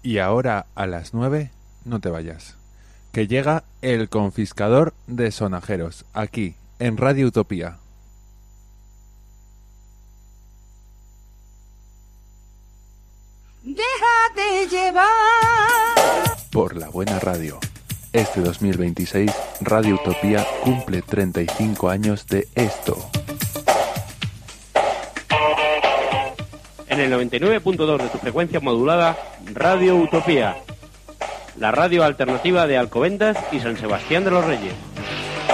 Y ahora a las 9, no te vayas, que llega el confiscador de sonajeros, aquí, en Radio Utopía. Déjate llevar Por la buena radio. Este 2026, Radio Utopía cumple 35 años de esto. En el 99.2 de tu frecuencia modulada, Radio Utopía, la radio alternativa de Alcobendas y San Sebastián de los Reyes.